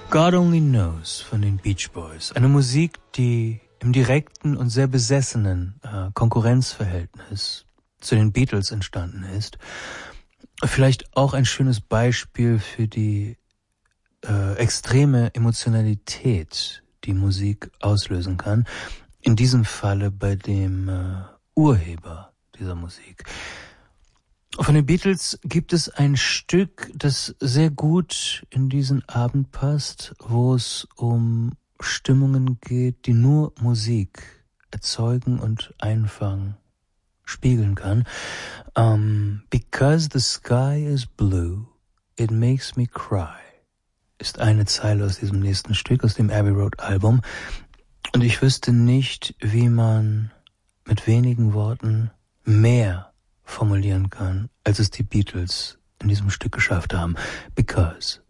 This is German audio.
God Only Knows von den Beach Boys. Eine Musik, die im direkten und sehr besessenen Konkurrenzverhältnis zu den Beatles entstanden ist. Vielleicht auch ein schönes Beispiel für die extreme Emotionalität, die Musik auslösen kann. In diesem Falle bei dem Urheber dieser Musik. Von den Beatles gibt es ein Stück, das sehr gut in diesen Abend passt, wo es um Stimmungen geht, die nur Musik erzeugen und einfangen, spiegeln kann. Because the sky is blue, it makes me cry, ist eine Zeile aus diesem nächsten Stück, aus dem Abbey Road Album. Und ich wüsste nicht, wie man mit wenigen Worten mehr formulieren kann, als es die Beatles in diesem Stück geschafft haben. Because